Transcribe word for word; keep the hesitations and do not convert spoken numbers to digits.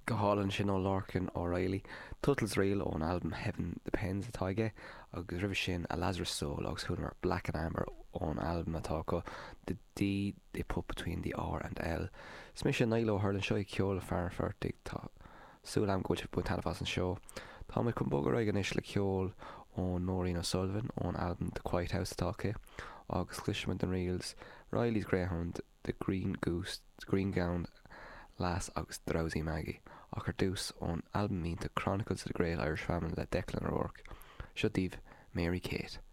go hálann sin ó Larkin O'Reilly, Tutals réal ón album Heaven Depends atá aige, agus ribh sin a Lazarus Soul agus chunar Black and Amber ón album atá go The D They Put Between the R and L. Smis sin nailo hurlann seo ceol a fear fertig tá súil am goid bu tanfas an seo. Tá mé chun bogar aige is le ceol ón Noreen O'Sullivan ón album The Quiet House atá aige, agus cluisiid an reels Riley's Greyhound, The Green Goose, The Green Gown, Lass agus Drowsy Maggie, ach ar dús ón album mínta Chronicles of the Great Irish Family le Declan O'Rourke, seo díobh Mary Kate.